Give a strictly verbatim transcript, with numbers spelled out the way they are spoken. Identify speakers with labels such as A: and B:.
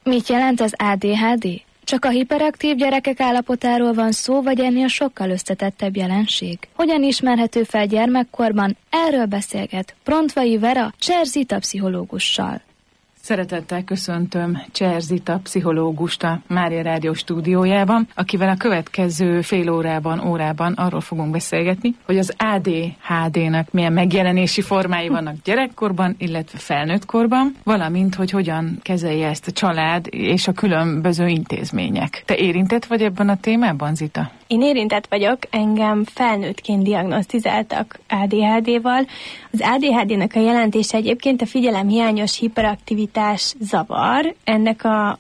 A: Mit jelent az á dé há dé? Csak a hiperaktív gyerekek állapotáról van szó, vagy ennél sokkal összetettebb jelenség? Hogyan ismerhető fel gyermekkorban? Erről beszélget Prontvai Vera Cser Zita pszichológussal.
B: Szeretettel köszöntöm Cser Zita pszichológust a Mária Rádió stúdiójában, akivel a következő fél órában, órában arról fogunk beszélgetni, hogy az á dé há dének milyen megjelenési formái vannak gyerekkorban, illetve felnőttkorban, valamint, hogy hogyan kezelje ezt a család és a különböző intézmények. Te érintett vagy ebben a témában, Zita?
C: Én érintett vagyok, engem felnőttként diagnosztizáltak á dé há déval. Az á dé há dének a jelentése egyébként a figyelemhiányos hiperaktivitás zavar. Ennek a